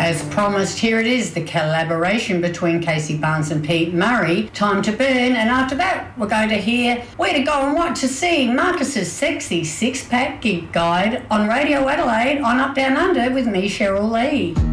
as promised, here it is, the collaboration between Casey Barnes and Pete Murray, Time to Burn, and after that we're going to hear Where to Go and What to See, Marcus's Sexy Six-Pack Gig Guide on Radio Adelaide on Up Down Under with me, Cheryl Lee.